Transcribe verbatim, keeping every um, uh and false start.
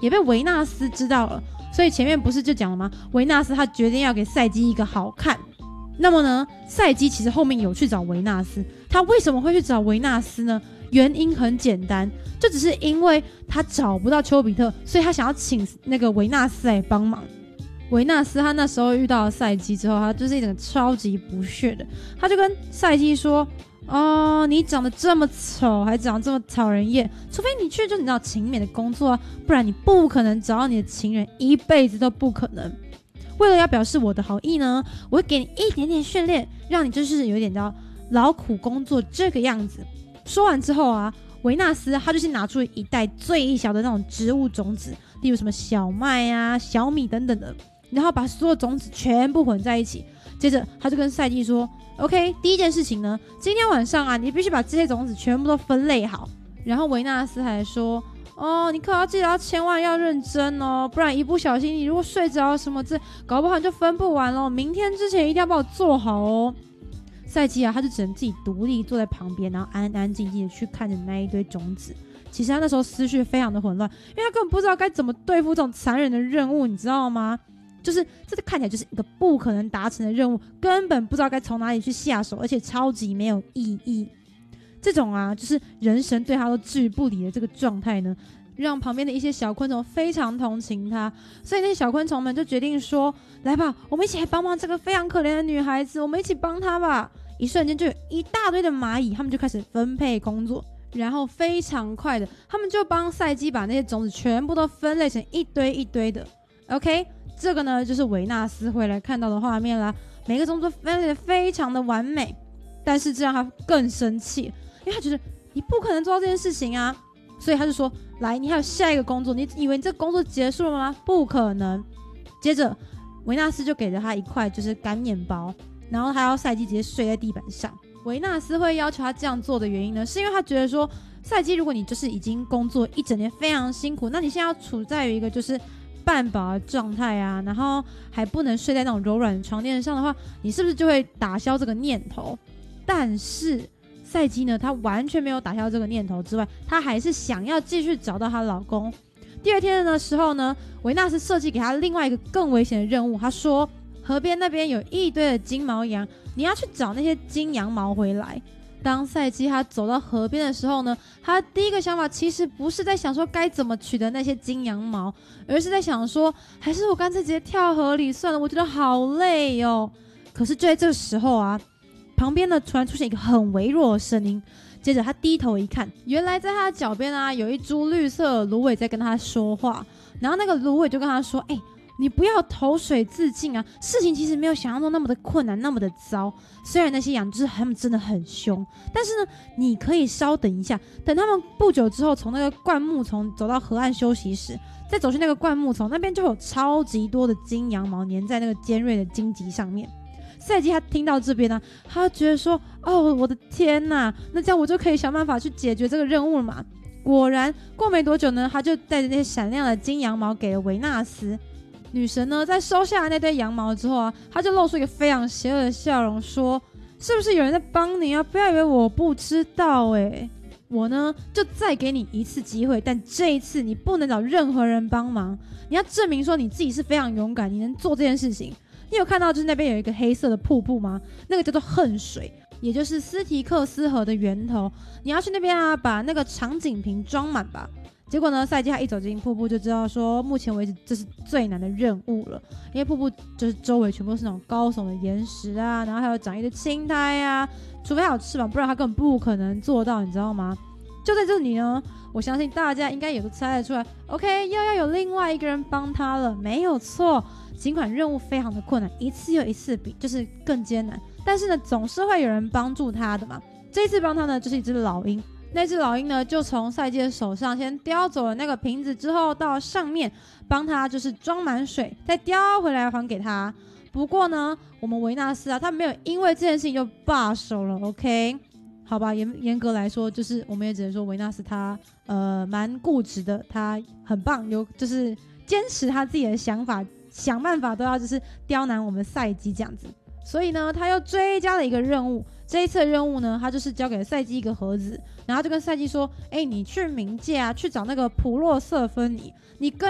也被维纳斯知道了。所以前面不是就讲了吗？维纳斯他决定要给赛姬一个好看。那么呢，赛姬其实后面有去找维纳斯，他为什么会去找维纳斯呢？原因很简单，就只是因为他找不到丘比特，所以他想要请那个维纳斯来帮忙。维纳斯他那时候遇到了赛姬之后，他就是一整个超级不屑的，他就跟赛姬说：“哦，你长得这么丑，还长得这么讨人厌，除非你去就你知道勤勉的工作啊，不然你不可能找到你的情人，一辈子都不可能。为了要表示我的好意呢，我会给你一点点训练，让你就是有点叫劳苦工作这个样子。”说完之后啊，维纳斯他就是拿出一袋最小的那种植物种子，例如什么小麦啊、小米等等的，然后把所有种子全部混在一起。接着他就跟赛姬说 OK， 第一件事情呢，今天晚上啊，你必须把这些种子全部都分类好。然后维纳斯还说，哦，你可要记得要千万要认真哦，不然一不小心你如果睡着什么，这搞不好你就分不完了，明天之前一定要帮我做好哦。赛姬啊，他就只能自己独立坐在旁边，然后安安静静的去看着那一堆种子。其实他那时候思绪非常的混乱，因为他根本不知道该怎么对付这种残忍的任务，你知道吗？就是这个看起来就是一个不可能达成的任务，根本不知道该从哪里去下手，而且超级没有意义。这种啊，就是人神对他都置不理的这个状态呢，让旁边的一些小昆虫非常同情他，所以那些小昆虫们就决定说：“来吧，我们一起来帮忙这个非常可怜的女孩子，我们一起帮她吧。”一瞬间就有一大堆的蚂蚁，他们就开始分配工作，然后非常快的，他们就帮赛姬把那些种子全部都分类成一堆一堆的。OK， 这个呢就是维纳斯回来看到的画面啦，每个种子分类的非常的完美，但是这让他更生气，因为他觉得你不可能做到这件事情啊，所以他就说：“来，你还有下一个工作，你以为你这工作结束了吗？不可能。”接着维纳斯就给了他一块就是干面包，然后他要赛姬直接睡在地板上。维纳斯会要求他这样做的原因呢，是因为他觉得说，赛姬如果你就是已经工作一整天非常辛苦，那你现在要处在于一个就是半饱的状态啊，然后还不能睡在那种柔软的床垫上的话，你是不是就会打消这个念头？但是赛姬呢，她完全没有打消这个念头之外，她还是想要继续找到她老公。第二天的时候呢，维纳斯设计给她另外一个更危险的任务，他说河边那边有一堆的金毛羊，你要去找那些金羊毛回来。当赛姬他走到河边的时候呢，他第一个想法其实不是在想说该怎么取得那些金羊毛，而是在想说，还是我干脆直接跳河里算了，我觉得好累哦。可是就在这个时候啊，旁边呢突然出现一个很微弱的声音，接着他低头一看，原来在他的脚边啊有一株绿色的芦苇在跟他说话，然后那个芦苇就跟他说：“哎、欸，你不要投水自尽啊！事情其实没有想象中那么的困难，那么的糟。虽然那些羊就是他们真的很凶，但是呢，你可以稍等一下，等他们不久之后从那个灌木丛走到河岸休息室，再走去那个灌木丛那边，就有超级多的金羊毛粘在那个尖锐的荆棘上面。”赛姬他听到这边呢、啊，他觉得说：“哦，我的天哪！那这样我就可以想办法去解决这个任务了嘛。”果然，过没多久呢，他就带着那些闪亮的金羊毛给了维纳斯。女神呢，在收下那堆羊毛之后啊，她就露出一个非常邪恶的笑容，说：“是不是有人在帮你啊？不要以为我不知道哎、欸，我呢就再给你一次机会，但这一次你不能找任何人帮忙，你要证明说你自己是非常勇敢，你能做这件事情。你有看到就是那边有一个黑色的瀑布吗？那个叫做恨水，也就是斯提克斯河的源头。你要去那边啊，把那个长颈瓶装满吧。”结果呢，赛姬他一走进瀑布就知道说，目前为止这是最难的任务了，因为瀑布就是周围全部都是那种高耸的岩石啊，然后还有长一堆青苔啊，除非他有翅膀，不然他根本不可能做到，你知道吗？就在这里呢，我相信大家应该也都猜得出来 ，OK， 又要有另外一个人帮他了，没有错。尽管任务非常的困难，一次又一次比就是更艰难，但是呢，总是会有人帮助他的嘛。这一次帮他呢，就是一只老鹰。那只老鹰呢，就从赛姬的手上先叼走了那个瓶子，之后到上面帮他就是装满水，再叼回来还给他。不过呢，我们维纳斯啊，他没有因为这件事情就罢手了 ，OK？ 好吧，严严格来说，就是我们也只能说维纳斯他呃蛮固执的，他很棒，有就是坚持他自己的想法，想办法都要就是刁难我们赛姬这样子。所以呢，他又追加了一个任务。这一次的任务呢，他就是交给了赛姬一个盒子，然后就跟赛姬说：“哎、欸，你去冥界啊，去找那个普洛瑟芬尼，你跟